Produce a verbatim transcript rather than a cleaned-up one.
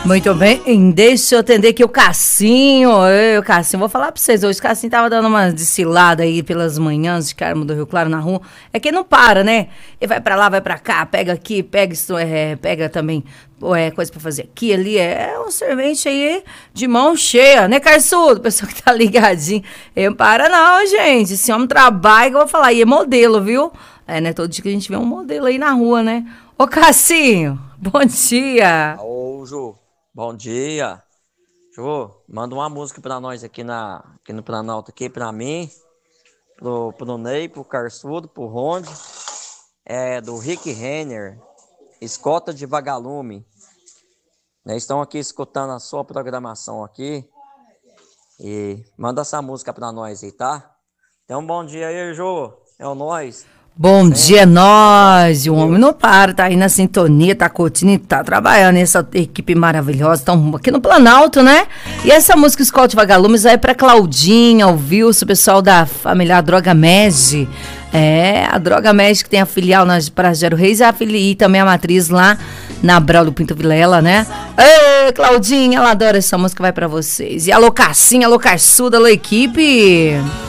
Muito bem, deixa eu atender aqui o Cassinho. Eu, Cassinho, vou falar pra vocês hoje. O Cassinho tava dando uma desfilada aí pelas manhãs de Carmo do Rio Claro na rua. É que não para, né? Ele vai pra lá, vai pra cá, pega aqui, pega isso, é, pega também é, coisa pra fazer aqui, ali. É um servente aí de mão cheia, né, Carçudo? Pessoa que tá ligadinho. Ele não para não, gente. Esse homem trabalha, que eu vou falar. E é modelo, viu? É, né? Todo dia que a gente vê um modelo aí na rua, né? Ô, Cassinho, bom dia. Ô, Ju. Bom dia. Ju, manda uma música pra nós aqui, na, aqui no Planalto, aqui pra mim, pro, pro Ney, pro Carçudo, pro Ronde, é do Rick Renner, Escota de Vagalume. Eles estão aqui escutando a sua programação aqui e manda essa música pra nós aí, tá? Então, um bom dia aí, Ju. É o nós. Bom Sim. dia, nós! O homem não para, tá aí na sintonia, tá curtindo e tá trabalhando. Essa equipe maravilhosa, estão aqui no Planalto, né? E essa música Escola de Vagalumes aí é pra Claudinha, o Wilson, o pessoal da familiar Droga Med. É, a Droga Med que tem a filial na Paragero Reis e, a fili, e também a matriz lá na Braulio Pinto Vilela, né? Ê, Claudinha, ela adora essa música, vai pra vocês. E alô, Cassinha, alô, Carçuda, alô, equipe!